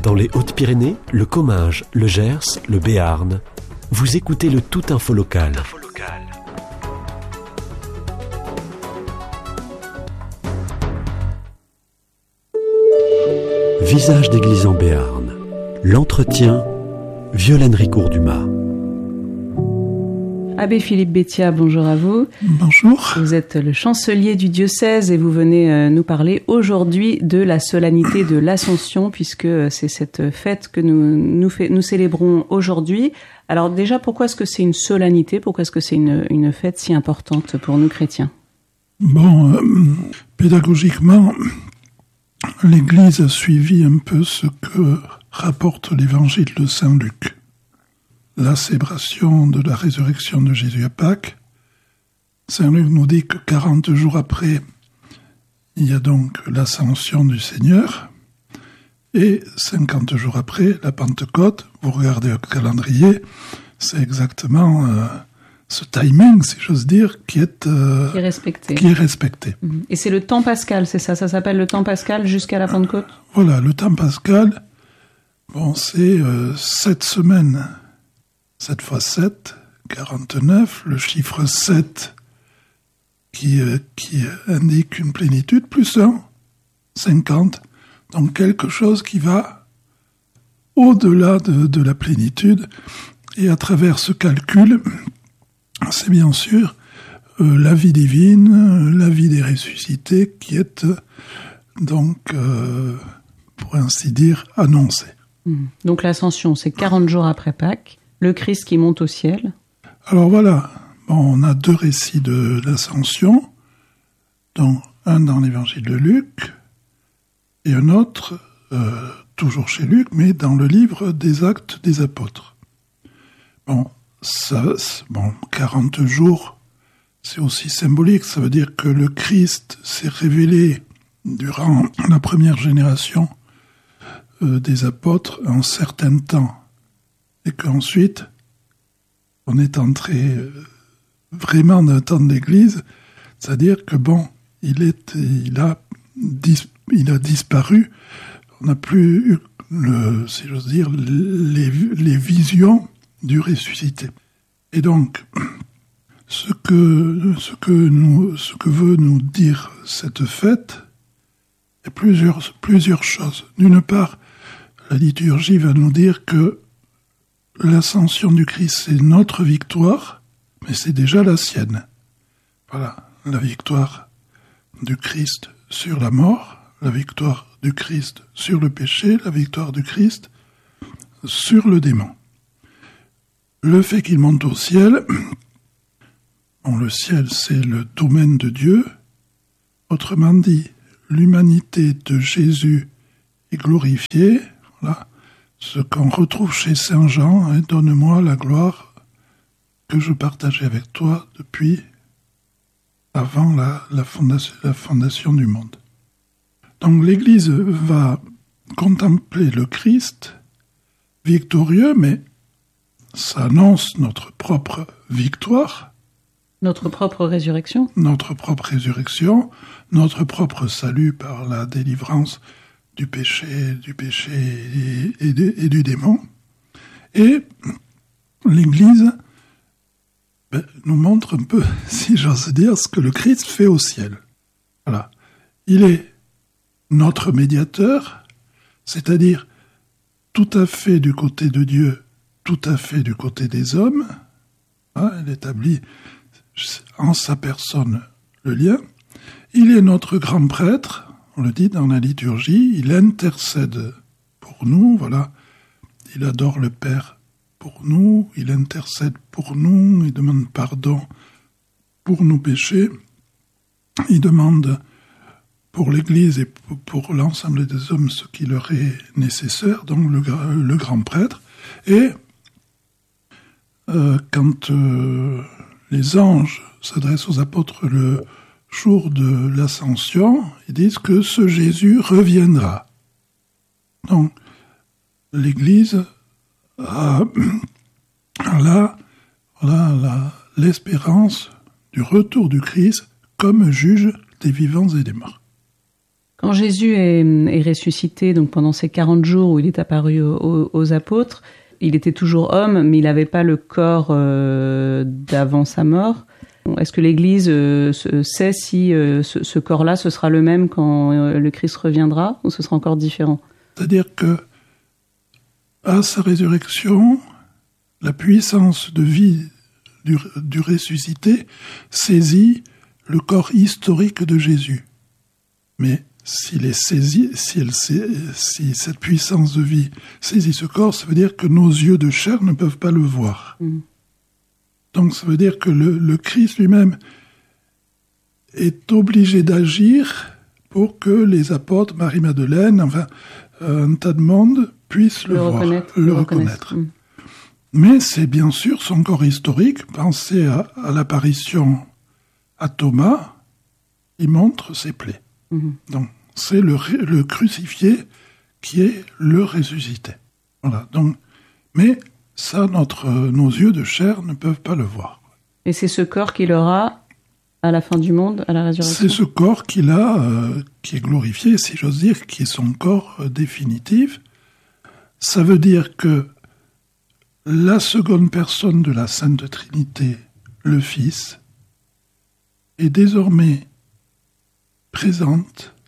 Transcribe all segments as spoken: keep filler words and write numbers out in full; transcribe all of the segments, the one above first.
Dans les Hautes-Pyrénées, le Comminges, le Gers, le Béarn, vous écoutez le Tout Info Local. Visage d'église en Béarn. L'entretien, Violaine Ricourt-Dumas. Abbé Philippe Béthia, bonjour à vous. Bonjour. Vous êtes le chancelier du diocèse et vous venez nous parler aujourd'hui de la solennité de l'Ascension, puisque c'est cette fête que nous, nous, fait, nous célébrons aujourd'hui. Alors déjà, pourquoi est-ce que c'est une solennité ? Pourquoi est-ce que c'est une, une fête si importante pour nous chrétiens ? Bon, euh, pédagogiquement, l'Église a suivi un peu ce que rapporte l'Évangile de Saint Luc. La célébration de la résurrection de Jésus à Pâques. Saint Luc nous dit que quarante jours après, il y a donc l'ascension du Seigneur, et cinquante jours après, la Pentecôte. Vous regardez le calendrier, c'est exactement euh, ce timing, si j'ose dire, qui est, euh, qui est respecté. Qui est respecté. Et c'est le temps pascal, c'est ça ? Ça s'appelle le temps pascal jusqu'à la Pentecôte ? Voilà, le temps pascal, bon, c'est euh, sept semaines. sept fois sept, quarante-neuf, le chiffre sept qui, euh, qui indique une plénitude, plus un, cinquante. Donc quelque chose qui va au-delà de, de la plénitude. Et à travers ce calcul, c'est bien sûr euh, la vie divine, la vie des ressuscités qui est euh, donc, euh, pour ainsi dire, annoncée. Donc l'ascension, c'est quarante jours après Pâques. Le Christ qui monte au ciel. Alors voilà, bon, on a deux récits de l'Ascension, dont un dans l'Évangile de Luc, et un autre, euh, toujours chez Luc, mais dans le livre des Actes des Apôtres. Bon, ça, bon, quarante jours, c'est aussi symbolique, ça veut dire que le Christ s'est révélé durant la première génération euh, des apôtres un certain temps. Et qu'ensuite, on est entré vraiment dans un temps d'église, c'est-à-dire que bon, il, est, il, a, dis, il a disparu, on n'a plus eu, le, si j'ose dire, les, les visions du ressuscité. Et donc, ce que, ce que, nous, ce que veut nous dire cette fête, il y a plusieurs, plusieurs choses. D'une part, la liturgie va nous dire que l'ascension du Christ, c'est notre victoire, mais c'est déjà la sienne. Voilà, la victoire du Christ sur la mort, la victoire du Christ sur le péché, la victoire du Christ sur le démon. Le fait qu'il monte au ciel, bon, le ciel, c'est le domaine de Dieu. Autrement dit, l'humanité de Jésus est glorifiée, voilà. Ce qu'on retrouve chez Saint Jean, hein, « Donne-moi la gloire que je partageais avec toi depuis avant la, la, fondation, la fondation du monde. » Donc l'Église va contempler le Christ victorieux, mais ça annonce notre propre victoire. Notre propre résurrection. Notre propre résurrection, notre propre salut par la délivrance du péché, du péché et, et, de, et du démon. Et l'Église ben, nous montre un peu, si j'ose dire, ce que le Christ fait au ciel. Voilà. Il est notre médiateur, c'est-à-dire tout à fait du côté de Dieu, tout à fait du côté des hommes. Hein, il établit en sa personne le lien. Il est notre grand prêtre. On le dit dans la liturgie, il intercède pour nous, voilà. Il adore le Père pour nous, il intercède pour nous, il demande pardon pour nos péchés, il demande pour l'Église et pour l'ensemble des hommes ce qui leur est nécessaire, donc le, le grand prêtre. Et euh, quand euh, les anges s'adressent aux apôtres le jour de l'Ascension, ils disent que ce Jésus reviendra. Donc, l'Église a, a là, voilà, la, l'espérance du retour du Christ comme juge des vivants et des morts. Quand Jésus est, est ressuscité, donc pendant ces quarante jours où il est apparu aux, aux apôtres, il était toujours homme, mais il n'avait pas le corps euh, d'avant sa mort. Est-ce que l'Église euh, sait si euh, ce, ce corps-là, ce sera le même quand euh, le Christ reviendra, ou ce sera encore différent? C'est-à-dire que, à sa résurrection, la puissance de vie du, du ressuscité saisit le corps historique de Jésus. Mais s'il est saisi, si, elle, si cette puissance de vie saisit ce corps, ça veut dire que nos yeux de chair ne peuvent pas le voir. Mmh. Donc ça veut dire que le, le Christ lui-même est obligé d'agir pour que les apôtres, Marie-Madeleine, enfin un tas de monde puissent le, le voir, reconnaître, le, le reconnaître. reconnaître. Mmh. Mais c'est bien sûr son corps historique. Pensez à, à l'apparition à Thomas, il montre ses plaies. Mmh. Donc c'est le, le crucifié qui est le ressuscité. Voilà. Donc, mais ça, notre, nos yeux de chair ne peuvent pas le voir. Et c'est ce corps qu'il aura à la fin du monde, à la résurrection? C'est ce corps qu'il a, euh, qui est glorifié, si j'ose dire, qui est son corps euh, définitif. Ça veut dire que la seconde personne de la Sainte Trinité, le Fils, est désormais présente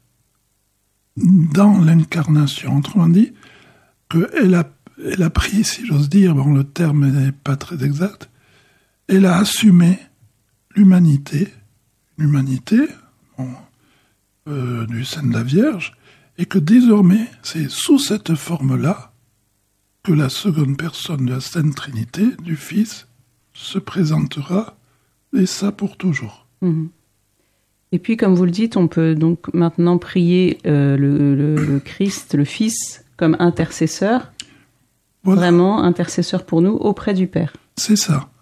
dans l'incarnation. Autrement dit, qu'elle a, elle a pris, si j'ose dire, bon, le terme n'est pas très exact, elle a assumé l'humanité, l'humanité bon, euh, du sein de la Vierge, et que désormais, c'est sous cette forme-là que la seconde personne de la Sainte Trinité, du Fils, se présentera, et ça pour toujours. Mmh. Et puis, comme vous le dites, on peut donc maintenant prier euh, le, le, le Christ, le Fils, comme intercesseur, voilà. Vraiment intercesseur pour nous auprès du Père. C'est ça.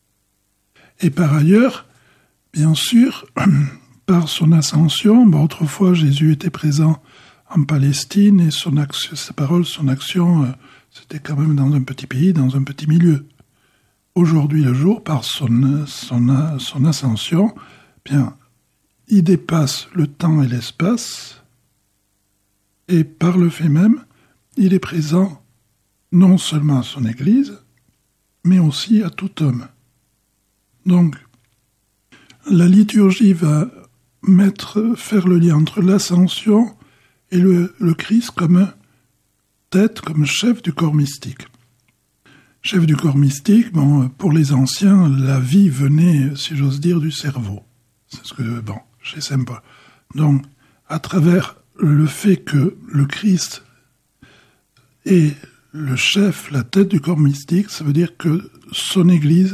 Et par ailleurs, bien sûr, par son ascension, bah, autrefois Jésus était présent en Palestine et son action, sa parole, son action, euh, c'était quand même dans un petit pays, dans un petit milieu. Aujourd'hui, le jour, par son, son, son ascension, bien, il dépasse le temps et l'espace, et par le fait même, il est présent non seulement à son Église, mais aussi à tout homme. Donc, la liturgie va mettre, faire le lien entre l'ascension et le, le Christ comme tête, comme chef du corps mystique. Chef du corps mystique, bon, pour les anciens, la vie venait, si j'ose dire, du cerveau. C'est ce que, bon, chez Saint Paul. Donc, à travers le fait que le Christ est le chef, la tête du corps mystique, ça veut dire que son Église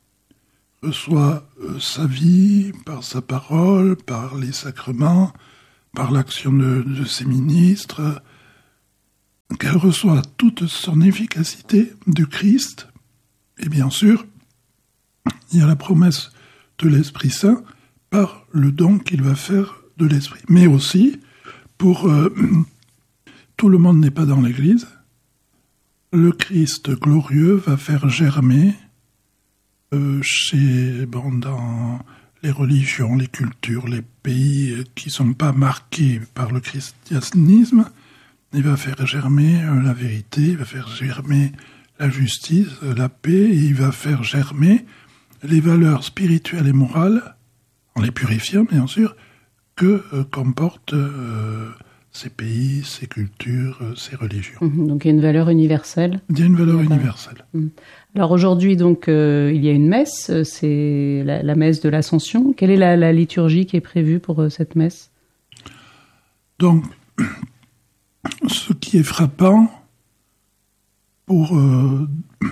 reçoit euh, sa vie par sa parole, par les sacrements, par l'action de, de ses ministres, qu'elle reçoit toute son efficacité du Christ. Et bien sûr, il y a la promesse de l'Esprit Saint par le don qu'il va faire de l'Esprit. Mais aussi, pour euh, tout le monde n'est pas dans l'Église, le Christ glorieux va faire germer euh, chez, bon, dans les religions, les cultures, les pays qui ne sont pas marqués par le christianisme, il va faire germer euh, la vérité, il va faire germer la justice, euh, la paix, et il va faire germer les valeurs spirituelles et morales, en les purifiant bien sûr, que euh, comportent euh, ces pays, ces cultures, euh, ces religions. Mmh, donc il y a une valeur universelle. Il y a une valeur universelle. Mmh. Alors aujourd'hui, donc, euh, il y a une messe, c'est la, la messe de l'Ascension. Quelle est la, la liturgie qui est prévue pour euh, cette messe? Donc, ce qui est frappant pour euh,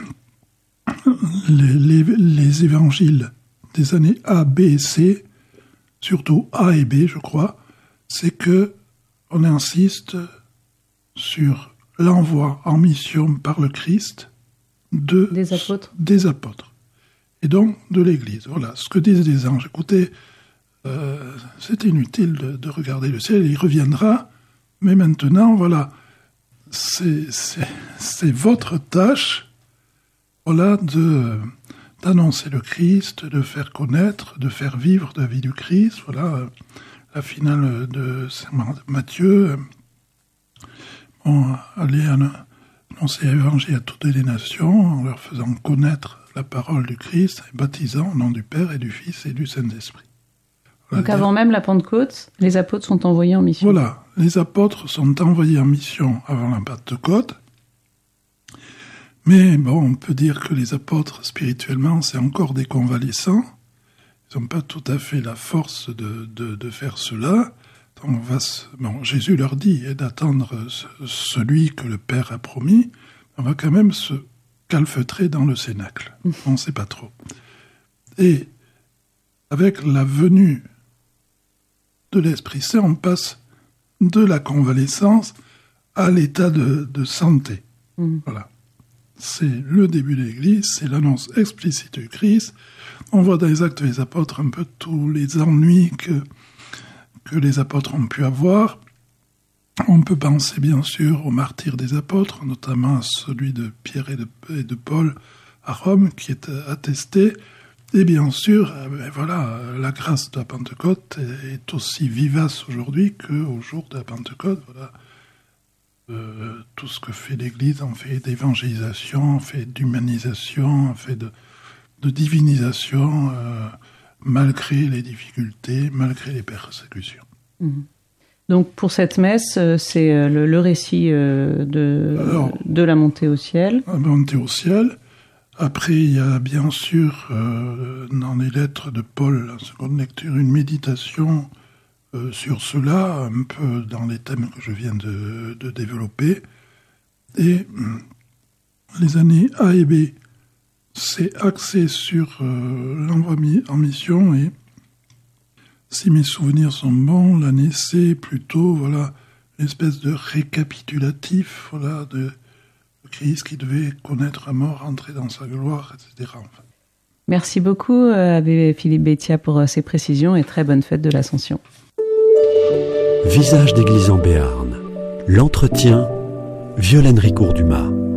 les, les, les évangiles des années A, B et C, surtout A et B, je crois, c'est que on insiste sur l'envoi en mission par le Christ de, des apôtres. des apôtres, et donc de l'Église. Voilà, ce que disent les anges. Écoutez, euh, c'est inutile de, de regarder le ciel, il reviendra, mais maintenant, voilà, c'est, c'est, c'est votre tâche, voilà, de, d'annoncer le Christ, de faire connaître, de faire vivre la vie du Christ, voilà, la finale de Saint Matthieu, bon, aller annoncer l'évangile à toutes les nations en leur faisant connaître la parole du Christ et baptisant au nom du Père et du Fils et du Saint-Esprit. Voilà. Donc avant même la Pentecôte, les apôtres sont envoyés en mission. Voilà, les apôtres sont envoyés en mission avant la Pentecôte. Mais bon, on peut dire que les apôtres, spirituellement, c'est encore des convalescents. Ils n'ont pas tout à fait la force de, de, de faire cela. Donc on va se, bon, Jésus leur dit eh, d'attendre ce, celui que le Père a promis. On va quand même se calfeutrer dans le cénacle. On ne sait pas trop. Et avec la venue de l'Esprit Saint, on passe de la convalescence à l'état de, de santé. Mmh. Voilà. C'est le début de l'Église, c'est l'annonce explicite du Christ. On voit dans les Actes des Apôtres un peu tous les ennuis que, que les apôtres ont pu avoir. On peut penser bien sûr aux martyrs des apôtres, notamment à celui de Pierre et de, et de Paul à Rome, qui est attesté. Et bien sûr, ben voilà, la grâce de la Pentecôte est aussi vivace aujourd'hui qu'au jour de la Pentecôte. Voilà. Euh, tout ce que fait l'Église en fait d'évangélisation, en fait d'humanisation, en fait de, de divinisation, euh, malgré les difficultés, malgré les persécutions. Mmh. Donc pour cette messe, c'est le, le récit de, Alors, de la montée au ciel. La montée au ciel. Après, il y a bien sûr, euh, dans les lettres de Paul, la seconde lecture, une méditation euh, sur cela, un peu dans les thèmes que je viens de, de développer. Et les années A et B, c'est axé sur euh, l'envoi en mission et si mes souvenirs sont bons, l'année C, plutôt, voilà, une espèce de récapitulatif, voilà, de Christ qui devait connaître la mort, entrer dans sa gloire, et cetera. Enfin. Merci beaucoup, Abbé Philippe Béthia, pour ces précisions et très bonne fête de l'Ascension. Visage d'église en Béarn. L'entretien, Violaine Ricourt-Dumas.